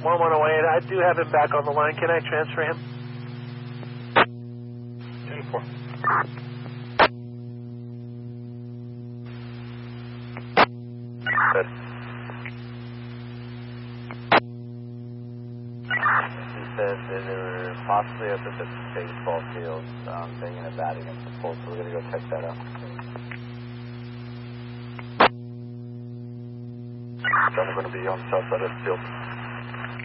1108, I do have him back on the line. Can I transfer him? 10-4. Good. He says that they were possibly up at the baseball field, taking a bat against the pole, so we're going to go check that out. I'm going to be on the south side of the field.